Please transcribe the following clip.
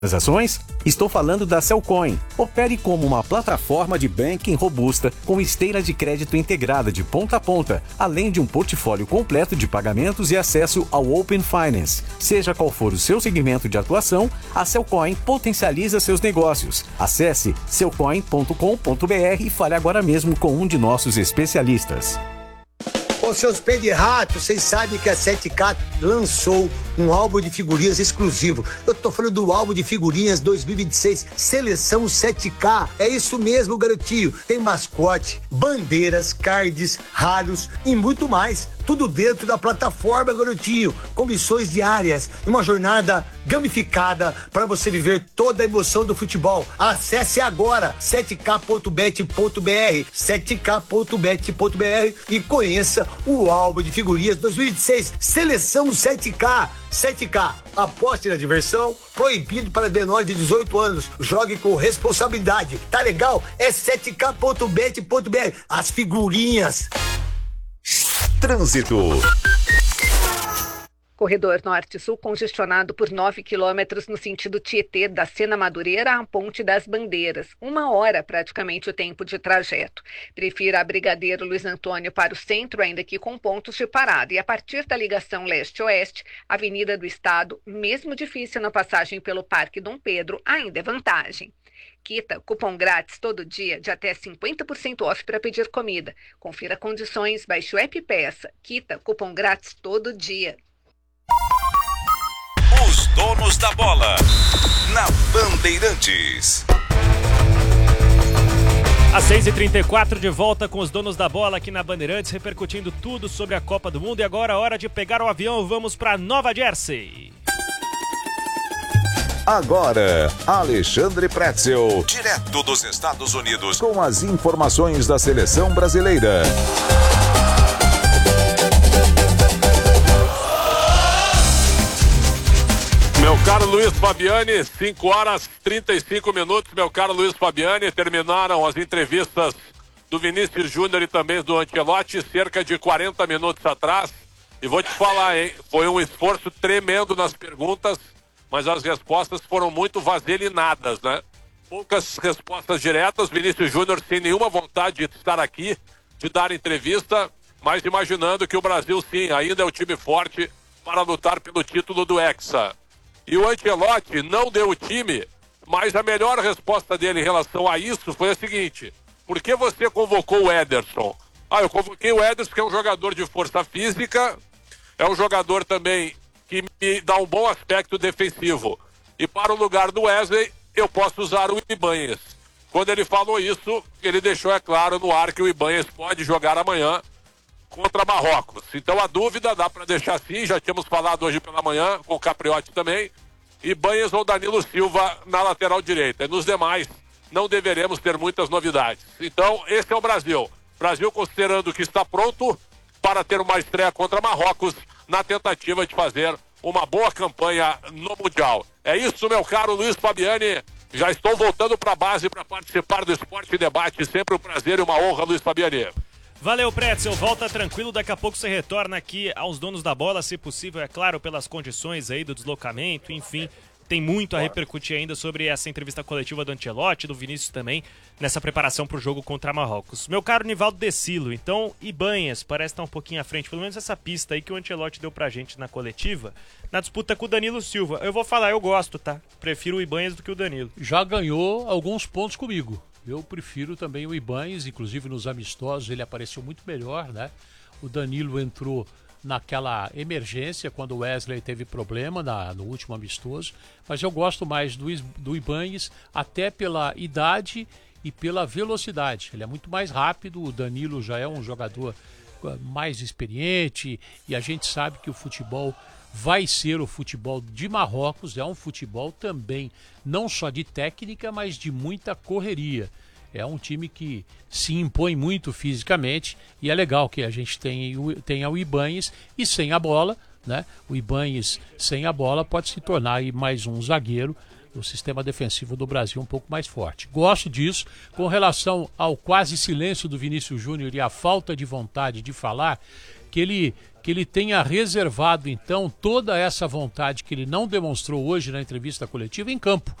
Transações? Estou falando da Cellcoin. Opere como uma plataforma de banking robusta com esteira de crédito integrada de ponta a ponta, além de um portfólio completo de pagamentos e acesso ao Open Finance. Seja qual for o seu segmento de atuação, a Cellcoin potencializa seus negócios. Acesse cellcoin.com.br e fale agora mesmo com um de nossos especialistas. Ô, seus pés de rato, vocês sabem que a 7K lançou um álbum de figurinhas exclusivo. Eu tô falando do álbum de figurinhas 2026, Seleção 7K. É isso mesmo, garotinho. Tem mascote, bandeiras, cards, raros e muito mais. Tudo dentro da plataforma, garotinho. Com missões diárias e uma jornada gamificada para você viver toda a emoção do futebol. Acesse agora 7k.bet.br 7k.bet.br e conheça o álbum de figurinhas 2026, Seleção 7K. 7K, aposte na diversão, proibido para menores de 18 anos. Jogue com responsabilidade. Tá legal? É 7k.bet.br. As figurinhas. Trânsito. Corredor Norte-Sul congestionado por 9 quilômetros no sentido Tietê, da Sena Madureira à Ponte das Bandeiras. 1 hora praticamente o tempo de trajeto. Prefira a Brigadeiro Luiz Antônio para o centro, ainda que com pontos de parada. E a partir da ligação leste-oeste, Avenida do Estado, mesmo difícil na passagem pelo Parque Dom Pedro, ainda é vantagem. Quita, cupom grátis todo dia de até 50% off para pedir comida. Confira condições, baixe o app e peça. Quita, cupom grátis todo dia. Os donos da bola na Bandeirantes. Às 6h34, de volta com os donos da bola aqui na Bandeirantes, repercutindo tudo sobre a Copa do Mundo. E agora, hora de pegar o avião, vamos para Nova Jersey. Agora, Alexandre Pretzel, direto dos Estados Unidos, com as informações da seleção brasileira. Meu caro Luiz Fabiani, 5 horas 35 minutos, meu caro Luiz Fabiani, terminaram as entrevistas do Vinícius Júnior e também do Ancelotti cerca de 40 minutos atrás. E vou te falar, hein, foi um esforço tremendo nas perguntas, mas as respostas foram muito vaselinadas, né? Poucas respostas diretas, Vinícius Júnior sem nenhuma vontade de estar aqui, de dar entrevista, mas imaginando que o Brasil, sim, ainda é o time forte para lutar pelo título do Hexa. E o Ancelotti não deu o time, mas a melhor resposta dele em relação a isso foi a seguinte: por que você convocou o Ederson? Eu convoquei o Ederson, que é um jogador de força física, é um jogador também que me dá um bom aspecto defensivo. E para o lugar do Wesley, eu posso usar o Ibanez. Quando ele falou isso, ele deixou, é claro, no ar que o Ibanez pode jogar amanhã contra Marrocos. Então a dúvida dá para deixar assim, já tínhamos falado hoje pela manhã, com o Capriotti também, Ibanez ou Danilo Silva na lateral direita. E nos demais, não deveremos ter muitas novidades. Então, esse é o Brasil. Brasil considerando que está pronto para ter uma estreia contra Marrocos na tentativa de fazer uma boa campanha no Mundial. É isso, meu caro Luiz Fabiani. Já estou voltando para a base para participar do Esporte Debate. Sempre um prazer e uma honra, Luiz Fabiani. Valeu, Pretzel. Volta tranquilo. Daqui a pouco você retorna aqui aos donos da bola, se possível, é claro, pelas condições aí do deslocamento, enfim. Tem muito a repercutir ainda sobre essa entrevista coletiva do Ancelotti, do Vinícius também, nessa preparação para o jogo contra Marrocos. Meu caro Nivaldo Decilo, então, Ibanez parece estar um pouquinho à frente, pelo menos essa pista aí que o Ancelotti deu pra gente na coletiva, na disputa com o Danilo Silva. Eu vou falar, eu gosto, tá? Prefiro o Ibanez do que o Danilo. Já ganhou alguns pontos comigo. Eu prefiro também o Ibanez, inclusive nos amistosos ele apareceu muito melhor, né? O Danilo entrou naquela emergência quando o Wesley teve problema no último amistoso, mas eu gosto mais do Ibanez até pela idade e pela velocidade. Ele é muito mais rápido, o Danilo já é um jogador mais experiente e a gente sabe que o futebol vai ser o futebol de Marrocos, é um futebol também não só de técnica, mas de muita correria. É um time que se impõe muito fisicamente e é legal que a gente tenha o Ibanez e sem a bola, né? O Ibanez sem a bola pode se tornar aí mais um zagueiro do sistema defensivo do Brasil um pouco mais forte. Gosto disso. Com relação ao quase silêncio do Vinícius Júnior e a falta de vontade de falar, que que ele tenha reservado, então, toda essa vontade que ele não demonstrou hoje na entrevista coletiva em campo.